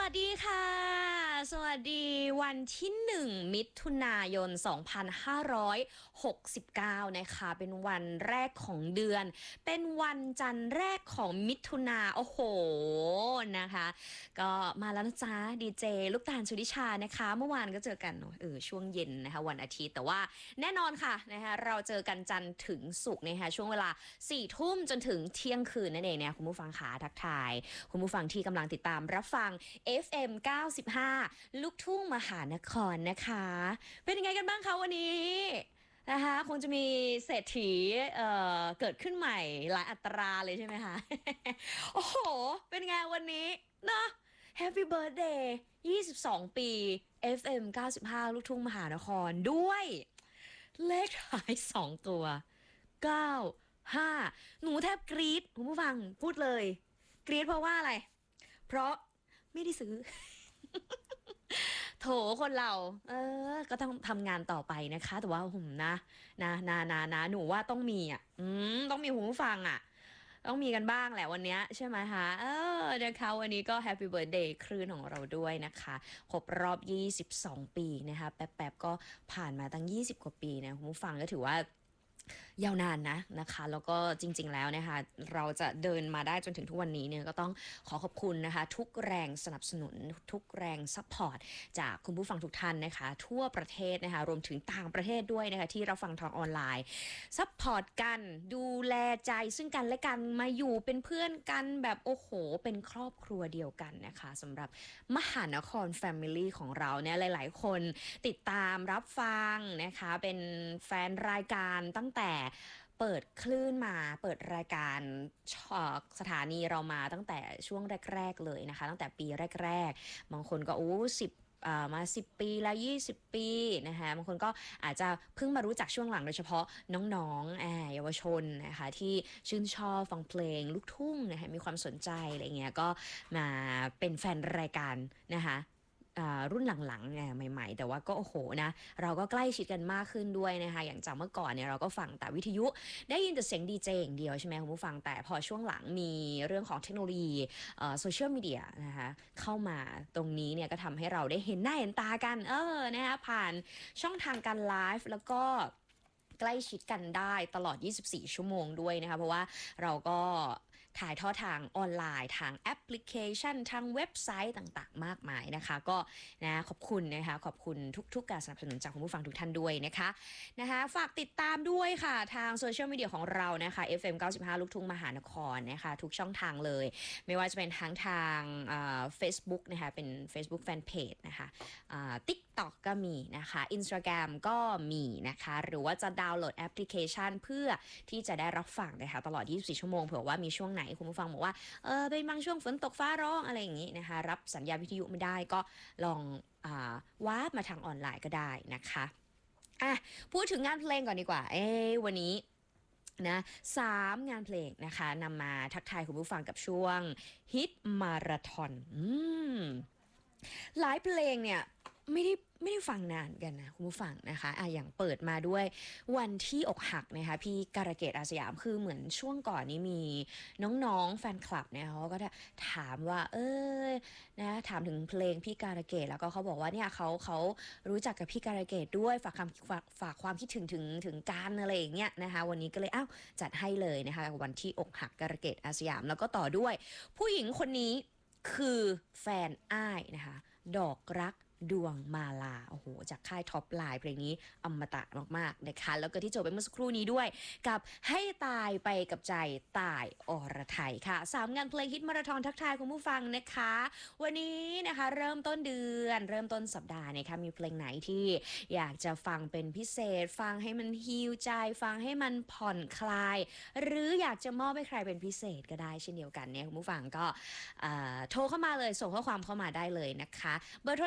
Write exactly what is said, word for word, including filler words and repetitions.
วัสดีค่ะสวัสดีวันที่หนึ่งมิถุนายนสองพันห้าร้อยหกสิบเก้านะคะเป็นวันแรกของเดือนเป็นวันจันทร์แรกของมิถุนาโอ้โหนะคะก็มาแล้วนะจ๊ะดีเจลูกตาลชุดิชานะคะเมื่อวานก็เจอกันเออช่วงเย็นนะคะวันอาทิตย์แต่ว่าแน่นอนค่ะนะคะเราเจอกันจันทร์ถึงศุกร์นะคะช่วงเวลาสี่ทุ่มจนถึงเที่ยงคืนนั่นเองเนี่ยคุณผู้ฟังขาทักทายคุณผู้ฟังที่กำลังติดตามรับฟัง เอฟ เอ็ม เก้าสิบห้า ลูกทุ่งมหานครนะคะเป็นยังไงกันบ้างคะวันนี้นะคะคงจะมีเศรษฐีเอ่อเกิดขึ้นใหม่หลายอัตราเลยใช่ไหมคะ โอ้โหเป็นไงวันนี้เนาะ Happy Birthday ยี่สิบสอง ปี เอฟ เอ็ม เก้าสิบห้า ลูกทุ่งมหานครด้วยเลขท้ายสองตัวเก้า ห้าหนูแทบกรี๊ดคุณผู้ฟังพูดเลยกรี๊ดเพราะว่าอะไรเพราะไม่ได้ซื้อ โถคนเรา เออ ก็ต้องทำงานต่อไปนะคะ แต่ว่าผมนะนะนะนะนะหนูว่าต้องมีอ่ะ อืม ต้องมีหูฟังอ่ะ ต้องมีกันบ้างแหละวันนี้ใช่ไหมคะ เออนะคะวันนี้ก็ Happy Birthday คลื่นของเราด้วยนะคะ ครบรอบ ยี่สิบสอง ปีนะคะ แป๊บๆก็ผ่านมาตั้ง ยี่สิบ กว่าปีนะคุณผู้ฟังก็ถือว่ายาวนานนะนะคะแล้วก็จริงๆแล้วนะคะเราจะเดินมาได้จนถึงทุกวันนี้เนี่ยก็ต้องขอขอบคุณนะคะทุกแรงสนับสนุนทุกแรงซัพพอร์ตจากคุณผู้ฟังทุกท่านนะคะทั่วประเทศนะคะรวมถึงต่างประเทศด้วยนะคะที่เราฟังทางออนไลน์ซัพพอร์ตกันดูแลใจซึ่งกันและกันมาอยู่เป็นเพื่อนกันแบบโอ้โหเป็นครอบครัวเดียวกันนะคะสำหรับมหานคร Family ของเราเนี่ยหลายๆคนติดตามรับฟังนะคะเป็นแฟนรายการตั้งแต่เปิดคลื่นมาเปิดรายการสถานีเรามาตั้งแต่ช่วงแรกๆเลยนะคะตั้งแต่ปีแรกๆบางคนก็โอ้สิบมาสิบปีแล้วยี่สิบปีนะคะบางคนก็อาจจะเพิ่งมารู้จักช่วงหลังโดยเฉพาะน้องๆเยาวชนนะคะที่ชื่นชอบฟังเพลงลูกทุ่งนะคะมีความสนใจอะไรเงี้ยก็มาเป็นแฟนรายการนะคะรุ่นหลังๆไงใหม่ๆแต่ว่าก็โอ้โหนะเราก็ใกล้ชิดกันมากขึ้นด้วยนะคะอย่างจากเมื่อก่อนเนี่ยเราก็ฟังแต่วิทยุได้ยินแต่เสียงดีเจอย่างเดียวใช่ไหมคุณผู้ฟังแต่พอช่วงหลังมีเรื่องของเทคโนโลยีโซเชียลมีเดียนะคะเข้ามาตรงนี้เนี่ยก็ทำให้เราได้เห็นหน้าเห็นตากันเออนะคะผ่านช่องทางการไลฟ์แล้วก็ใกล้ชิดกันได้ตลอดยี่สิบสี่ชั่วโมงด้วยนะคะเพราะว่าเราก็ถ่ายทอดทางออนไลน์ทางแอปพลิเคชันทางเว็บไซต์ต่างๆมากมายนะคะก็นะขอบคุณนะคะขอบคุณทุกๆการสนับสนุนจากคุณผู้ฟังทุกท่านด้วยนะคะนะคะฝากติดตามด้วยค่ะทางโซเชียลมีเดียของเรานะคะ เอฟ เอ็ม เก้าสิบห้า ลูกทุ่งมหานครนะคะทุกช่องทางเลยไม่ว่าจะเป็นทั้งทางเฟซบุ๊กนะคะเป็น Facebook Fanpage นะคะติ๊กต็อกก็มีนะคะ Instagram ก็มีนะคะหรือว่าจะดาวน์โหลดแอปพลิเคชันเพื่อที่จะได้รับฟังนะคะตลอดยี่สิบสี่ชั่วโมงเผื่อว่ามีช่วงไหนคุณผู้ฟังบอกว่าเออเป็นบางช่วงฝนตกฟ้าร้องอะไรอย่างนี้นะคะรับสัญญาณวิทยุไม่ได้ก็ลองอ่าวาร์ปมาทางออนไลน์ก็ได้นะคะอ่ะพูดถึงงานเพลงก่อนดีกว่าเอ้วันนี้นะสามงานเพลงนะคะนำมาทักทายคุณผู้ฟังกับช่วงฮิตมาราธอนอืมหลายเพลงเนี่ยไม่ได้ไม่ได้ฟังนานกันนะคุณผู้ฟังนะคะอ่ะอย่างเปิดมาด้วยวันที่อกหักนะคะพี่การะเกดอาสยามคือเหมือนช่วงก่อนนี้มีน้องๆแฟนคลับเนี่ยเขาก็ถามว่าเออนะถามถึงเพลงพี่การะเกดแล้วก็เขาบอกว่าเนี่ยเขาเขารู้จักกับพี่การะเกดด้วยฝากคำฝากฝากความคิดถึงถึงถึงการอะไรอย่างเงี้ยนะคะวันนี้ก็เลยอ้าวจัดให้เลยนะคะวันที่อกหักการะเกดอาสยามแล้วก็ต่อด้วยผู้หญิงคนนี้คือแฟนอ้ายนะคะดอกรักดวงมาลาโอ้โหจากค่ายท็อปไลน์เพลงนี้อมตะมากๆนะคะแล้วก็ที่จบไปเมื่อสักครู่นี้ด้วยกับให้ตายไปกับใจตายอรไทยค่ะสามงานเพลงฮิตมาราธอนทักทายคุณผู้ฟังนะคะวันนี้นะคะเริ่มต้นเดือนเริ่มต้นสัปดาห์นะคะมีเพลงไหนที่อยากจะฟังเป็นพิเศษฟังให้มันฮีลใจฟังให้มันผ่อนคลายหรืออยากจะมอบให้ใครเป็นพิเศษก็ได้เช่นเดียวกันเนี่ยคุณผู้ฟังก็โทรเข้ามาเลยส่งข้อความเข้ามาได้เลยนะคะเบอร์โทร